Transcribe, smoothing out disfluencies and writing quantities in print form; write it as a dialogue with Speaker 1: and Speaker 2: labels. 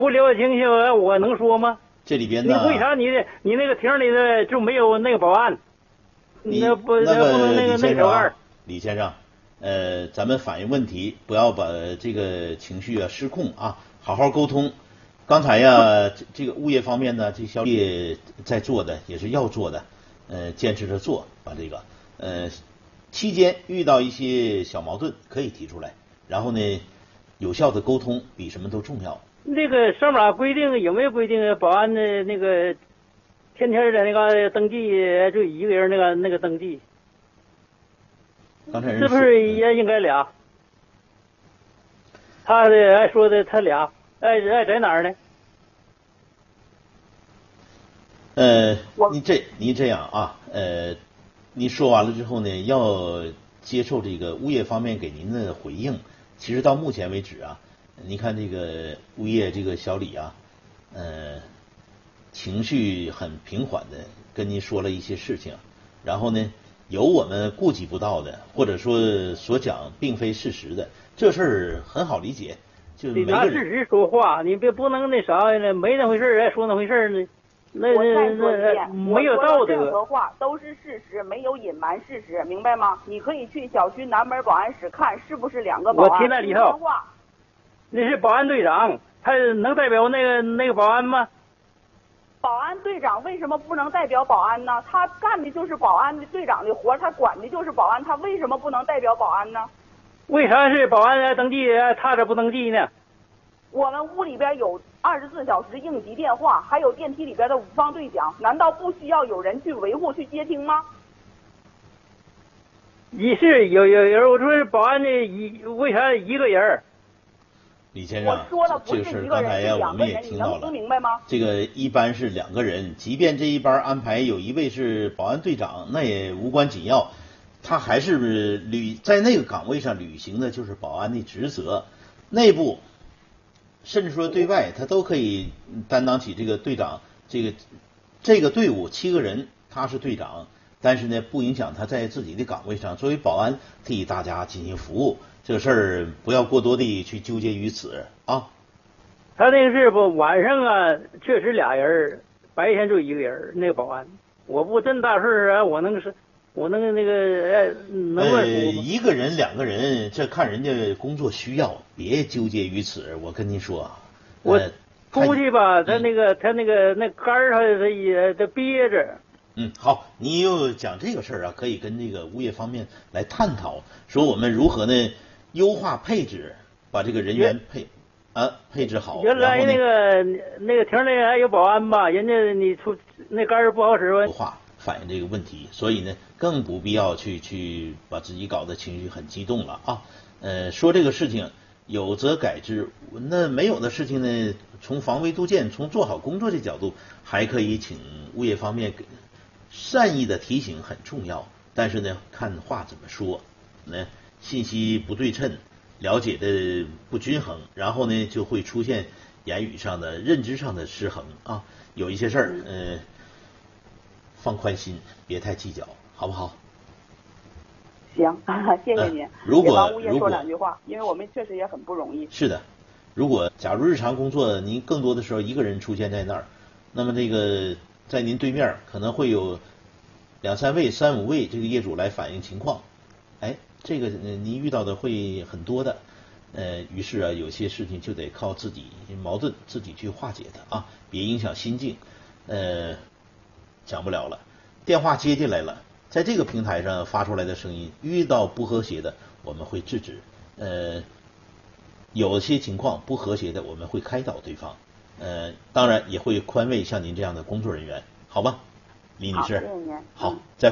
Speaker 1: 不了解情形，我能说吗？
Speaker 2: 这里边呢，
Speaker 1: 你为啥你那个亭里的就没有那个保安？那不
Speaker 2: 那
Speaker 1: 能
Speaker 2: 个李先生啊，
Speaker 1: 那个手腕。
Speaker 2: 李先生，咱们反映问题，不要把这个情绪啊失控啊，好好沟通。刚才呀，这个物业方面呢，这小业在做的也是要做的，坚持着做，把这个期间遇到一些小矛盾可以提出来，然后呢，有效的沟通比什么都重要。
Speaker 1: 那个上面规定有没有规定保安的那个天天的那个登记就一个人那个登记？
Speaker 2: 刚才人
Speaker 1: 是不是也应该俩？他的说的他俩，在哪儿呢？
Speaker 2: 你这样啊，你说完了之后呢，要接受这个物业方面给您的回应。其实到目前为止啊，你看这个物业这个小李啊，情绪很平缓的跟您说了一些事情，然后呢，有我们顾及不到的，或者说所讲并非事实的，这事儿很好理解。就
Speaker 1: 你
Speaker 2: 每个人
Speaker 1: 拿事实说话，你别不能那啥呢，没那回事儿，说那回事儿呢。
Speaker 3: 我再说一遍，
Speaker 1: 没有道德。
Speaker 3: 任何话都是事实，没有隐瞒事实，明白吗？你可以去小区南门保安室看是不是两个保安。
Speaker 1: 我听那里头，那是保安队长，他能代表那个保安吗？
Speaker 3: 保安队长为什么不能代表保安呢？他干的就是保安的队长的活，他管的就是保安，他为什么不能代表保安呢？
Speaker 1: 为啥是保安登记，他这不登记呢？
Speaker 3: 我们屋里边有24小时应急电话，还有电梯里边的5方对讲，难道不需要有人去维护、去接听吗？
Speaker 1: 你是有人，我说保安的为啥一个人？
Speaker 2: 李先生，
Speaker 3: 我说了不是
Speaker 2: 这个事
Speaker 3: 一个人，是
Speaker 2: 刚才呀我
Speaker 3: 两个人，
Speaker 2: 们也听到了，
Speaker 3: 你能听明白吗？
Speaker 2: 这个一般是2个人，即便这一班安排有一位是保安队长，那也无关紧要，他还是在那个岗位上履行的就是保安的职责，内部甚至说对外，他都可以担当起这个队长，这个队伍7个人，他是队长，但是呢，不影响他在自己的岗位上作为保安替大家进行服务。这个事儿不要过多的去纠结于此啊。
Speaker 1: 他那个是不晚上啊，确实俩人，白天就一个人，那个保安。我不真大事啊，我能那个能乱说吗？
Speaker 2: 一个人2个人，这看人家工作需要，别纠结于此。我跟您说，
Speaker 1: 我出去吧，他那杆儿他也憋着。
Speaker 2: 好，你又讲这个事儿啊，可以跟这个物业方面来探讨，说我们如何呢优化配置，把这个人员配置好。
Speaker 1: 原来那个亭里还有保安吧，人家你出那杆儿不好使吧？
Speaker 2: 话反映这个问题，所以呢，更不必要去把自己搞得情绪很激动了啊。说这个事情有则改之，那没有的事情呢，从防微杜渐，从做好工作的角度，还可以请物业方面善意的提醒很重要，但是呢，看话怎么说，信息不对称，了解的不均衡，然后呢，就会出现言语上的、认知上的失衡啊。有一些事儿，放宽心，别太计较，好不好？
Speaker 3: 行，谢谢您。
Speaker 2: 如果
Speaker 3: 帮物业说2句话，因为我们确实也很不容易。
Speaker 2: 是的，假如日常工作您更多的时候一个人出现在那儿，那么这个在您对面可能会有2、3位、3、5位这个业主来反映情况，这个您遇到的会很多的，于是啊，有些事情就得靠自己矛盾自己去化解的啊，别影响心境。讲不了了，电话接进来了，在这个平台上发出来的声音，遇到不和谐的我们会制止，有些情况不和谐的我们会开导对方，当然也会宽慰像您这样的工作人员，好吧，李女士，
Speaker 3: 好，谢谢您。
Speaker 2: 好，